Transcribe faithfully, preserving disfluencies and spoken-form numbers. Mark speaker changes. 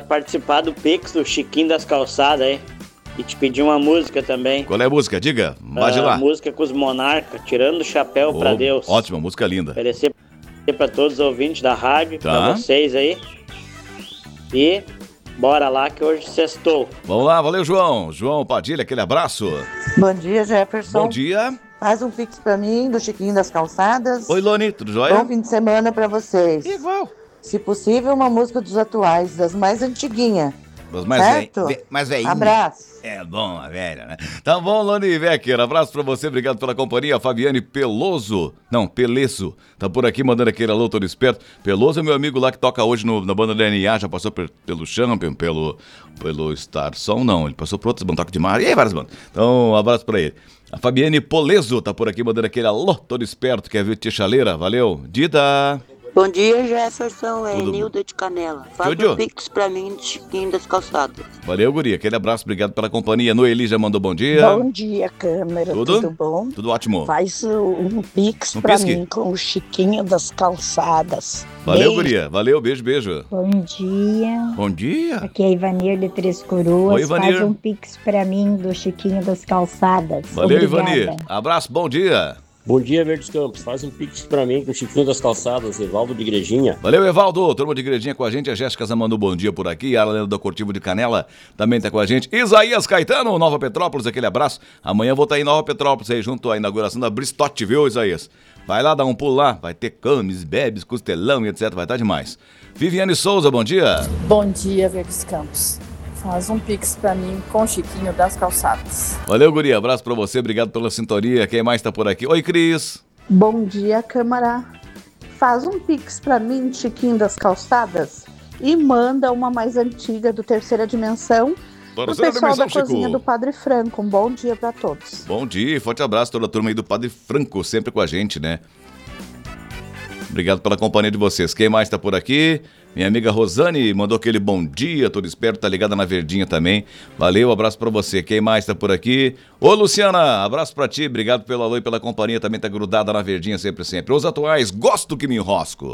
Speaker 1: participar do Pix do Chiquinho das Calçadas aí. E te pedir uma música também.
Speaker 2: Qual é a música? Diga, vai de
Speaker 1: uh,
Speaker 2: lá.
Speaker 1: Música com os Monarcas, Tirando o Chapéu oh, pra Deus.
Speaker 2: Ótima, música linda.
Speaker 1: Oferecer pra todos os ouvintes da rádio, tá. Pra vocês aí. E bora lá que hoje sextou.
Speaker 2: Vamos lá, valeu, João. João Padilha, aquele abraço.
Speaker 3: Bom dia, Jefferson.
Speaker 2: Bom dia.
Speaker 3: Faz um pix pra mim do Chiquinho das Calçadas.
Speaker 2: Oi, Loni, tudo jóia?
Speaker 3: Bom fim de semana pra vocês.
Speaker 2: Igual.
Speaker 3: Se possível, uma música dos atuais, das mais antiguinhas.
Speaker 2: Das mais
Speaker 3: certo?
Speaker 2: Ve... mais velhinhas.
Speaker 3: Abraço.
Speaker 2: É bom, a velha, né? Tá bom, Loni Wecker, abraço pra você, obrigado pela companhia. Fabiane Peloso, não, Pelesso, tá por aqui mandando aquele alô todo esperto. Peloso é meu amigo lá que toca hoje no, na banda D N A, já passou per, pelo Champion, pelo, pelo Star Som, não, ele passou por outras bandas, Toque de Mar, e aí várias bandas. Então, um abraço pra ele. A Fabiane Poleso tá por aqui mandando aquele alô todo esperto, quer ver Tia Chaleira, valeu. Dida.
Speaker 4: Bom dia, Jefferson, é Nilda de Canela. Faz
Speaker 2: Tchau,
Speaker 4: um pix pra mim de Chiquinho das Calçadas.
Speaker 2: Valeu, guri, aquele abraço, obrigado pela companhia. Noeli já mandou bom dia.
Speaker 5: Bom dia, câmera, tudo, tudo bom?
Speaker 2: Tudo ótimo.
Speaker 5: Faz um pix um pra pisque. mim com o Chiquinho das Calçadas.
Speaker 2: Valeu,
Speaker 5: beijo.
Speaker 2: guria, valeu, beijo, beijo.
Speaker 6: Bom dia.
Speaker 2: Bom dia.
Speaker 6: Aqui é Ivanir de Três Coroas.
Speaker 2: Oi, Ivanir.
Speaker 6: Faz um pix pra mim do Chiquinho das Calçadas.
Speaker 2: Valeu,
Speaker 6: Obrigada.
Speaker 2: Ivanir. Abraço, bom dia.
Speaker 7: Bom dia, Verdes Campos. Faz um pix pra mim com o Chiquinho das Calçadas, Evaldo de Igrejinha.
Speaker 2: Valeu, Evaldo. Turma de Igrejinha com a gente. A Jéssica já mandou bom dia por aqui. A Arlena do Cortivo de Canela também tá com a gente. Isaías Caetano, Nova Petrópolis, aquele abraço. Amanhã eu vou estar em Nova Petrópolis aí junto à inauguração da Bristote, viu, Isaías? Vai lá dar um pulo lá. Vai ter cames, bebes, costelão e etcétera. Vai estar demais. Viviane Souza, bom dia.
Speaker 8: Bom dia, Verdes Campos. Faz um pix pra mim com o Chiquinho das Calçadas.
Speaker 2: Valeu, guria. Abraço pra você. Obrigado pela sintonia. Quem mais tá por aqui? Oi, Cris.
Speaker 9: Bom dia, Câmara. Faz um pix pra mim, Chiquinho das Calçadas, e manda uma mais antiga do Terceira Dimensão pro pessoal dimensão, da Chico. Cozinha do Padre Franco. Um bom dia pra todos.
Speaker 2: Bom dia, forte abraço a toda a turma aí do Padre Franco, sempre com a gente, né? Obrigado pela companhia de vocês. Quem mais tá por aqui? Minha amiga Rosane mandou aquele bom dia, todo esperto, tá ligada na Verdinha também. Valeu, abraço pra você. Quem mais tá por aqui? Ô, Luciana, abraço pra ti, obrigado pelo alô e pela companhia, também tá grudada na Verdinha sempre, sempre. Os atuais, gosto que me enrosco.